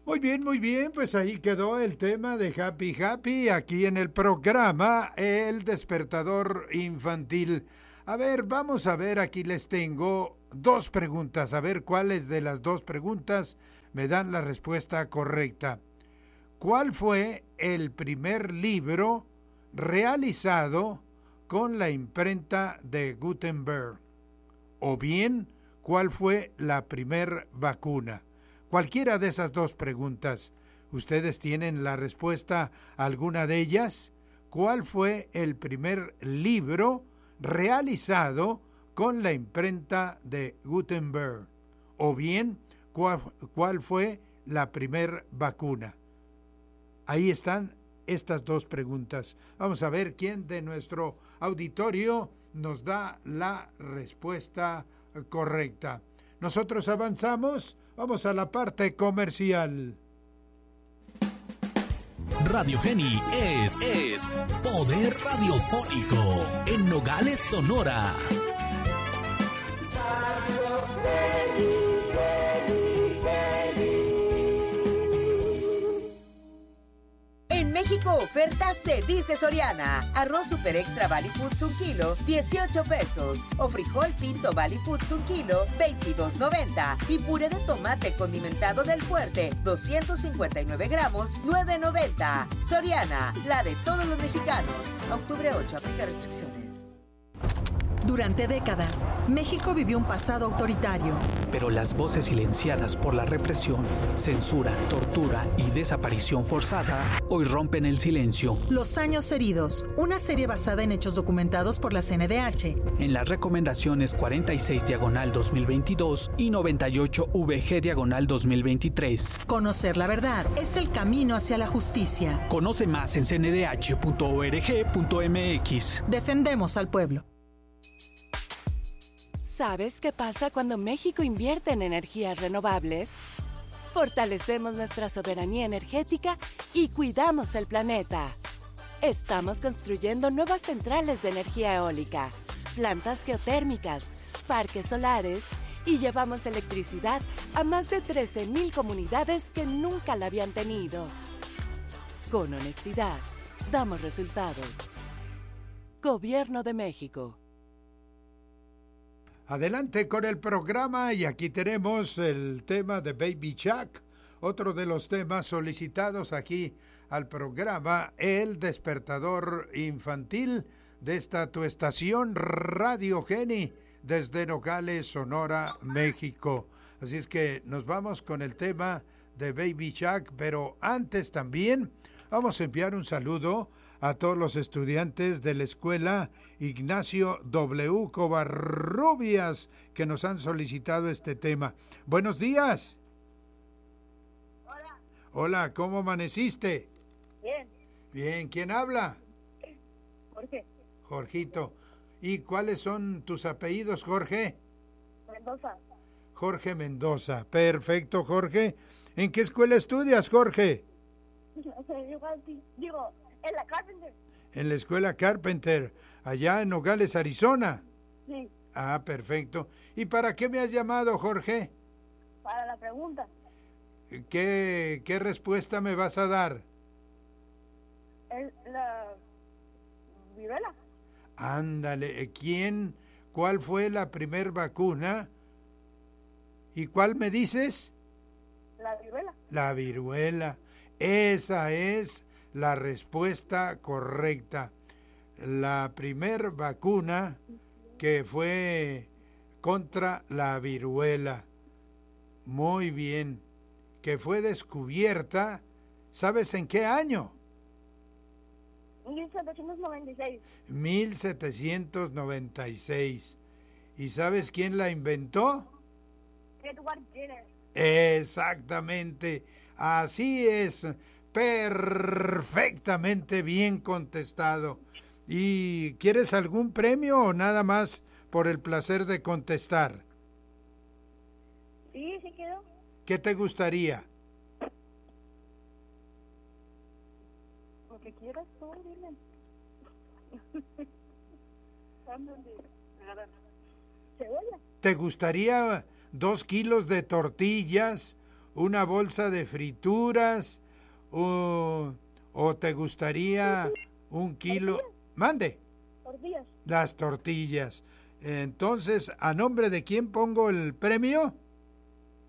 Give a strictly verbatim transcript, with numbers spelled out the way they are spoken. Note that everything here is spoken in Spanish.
Muy bien, muy bien, pues ahí quedó el tema de Happy Happy aquí en el programa El Despertador Infantil. A ver, vamos a ver, aquí les tengo dos preguntas, a ver cuáles de las dos preguntas me dan la respuesta correcta. ¿Cuál fue el primer libro realizado con la imprenta de Gutenberg? O bien, ¿cuál fue la primer vacuna? Cualquiera de esas dos preguntas. ¿Ustedes tienen la respuesta a alguna de ellas? ¿Cuál fue el primer libro realizado con la imprenta de Gutenberg? O bien, ¿cuál, cuál fue la primer vacuna? Ahí están estas dos preguntas. Vamos a ver quién de nuestro auditorio nos da la respuesta correcta. Nosotros avanzamos, vamos a la parte comercial. Radio Geni es, es poder radiofónico en Nogales, Sonora. México oferta se dice Soriana. Arroz Super Extra Valley Foods un kilo, dieciocho pesos. O frijol pinto Valley Foods un kilo, veintidós noventa. Y puré de tomate condimentado del Fuerte, doscientos cincuenta y nueve gramos, nueve noventa. Soriana, la de todos los mexicanos. Octubre ocho, aplica restricciones. Durante décadas, México vivió un pasado autoritario. Pero las voces silenciadas por la represión, censura, tortura y desaparición forzada hoy rompen el silencio. Los años heridos, una serie basada en hechos documentados por la C N D H. En las recomendaciones cuarenta y seis diagonal dos mil veintidós y noventa y ocho V G diagonal dos mil veintitrés. Conocer la verdad es el camino hacia la justicia. Conoce más en c n d h punto org punto m x. Defendemos al pueblo. ¿Sabes qué pasa cuando México invierte en energías renovables? Fortalecemos nuestra soberanía energética y cuidamos el planeta. Estamos construyendo nuevas centrales de energía eólica, plantas geotérmicas, parques solares y llevamos electricidad a más de trece mil comunidades que nunca la habían tenido. Con honestidad, damos resultados. Gobierno de México. Adelante con el programa y aquí tenemos el tema de Baby Shark, otro de los temas solicitados aquí al programa El Despertador Infantil de esta tu estación Radio Geni desde Nogales, Sonora, México. Así es que nos vamos con el tema de Baby Shark, pero antes también vamos a enviar un saludo a todos los estudiantes de la escuela Ignacio W. Covarrubias que nos han solicitado este tema. Buenos días. Hola. Hola, ¿cómo amaneciste? Bien. Bien, ¿quién habla? Jorge. Jorgito. ¿Y cuáles son tus apellidos, Jorge? Mendoza. Jorge Mendoza. Perfecto, Jorge. ¿En qué escuela estudias, Jorge? Digo, en la Carpenter. En la escuela Carpenter, allá en Nogales, Arizona. Sí. Ah, perfecto. ¿Y para qué me has llamado, Jorge? Para la pregunta. ¿Qué, qué respuesta me vas a dar? Es la viruela. Ándale, ¿quién? ¿Cuál fue la primer vacuna? ¿Y cuál me dices? La viruela. La viruela. Esa es la respuesta correcta. La primer vacuna que fue contra la viruela. Muy bien. Que fue descubierta, ¿sabes en qué año? mil setecientos noventa y seis. mil setecientos noventa y seis. ¿Y sabes quién la inventó? Edward Jenner. Exactamente. Así es. Perfectamente bien contestado. ¿Y quieres algún premio o nada más por el placer de contestar? Sí, sí quiero. ¿Qué te gustaría? Lo que quieras tú, dime. ¿Cebolla? ¿Te gustaría dos kilos de tortillas, una bolsa de frituras o, o te gustaría un kilo? Mande. Tortillas. Las tortillas. Entonces, ¿a nombre de quién pongo el premio?